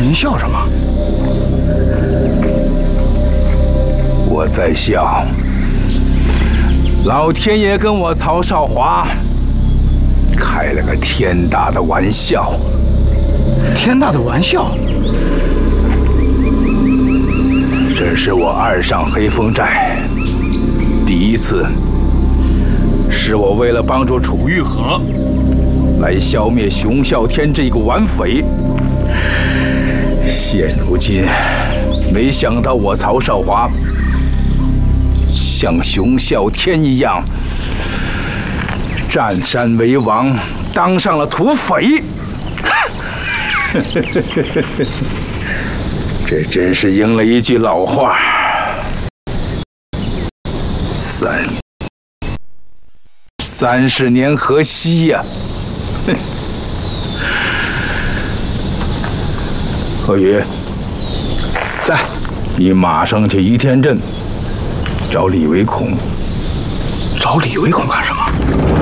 您笑什么？ 我在笑，老天爷跟我曹少华开了个天大的玩笑。 天大的玩笑！ 这是我二上黑风寨第一次，是我为了帮助楚玉和来消灭熊啸天这个顽匪。现如今，没想到我曹少华像熊啸天一样占山为王，当上了土匪。这真是应了一句老话：30年河西呀！何宇， 在， 你马上去倚天镇找李唯孔。 找李唯孔干什么？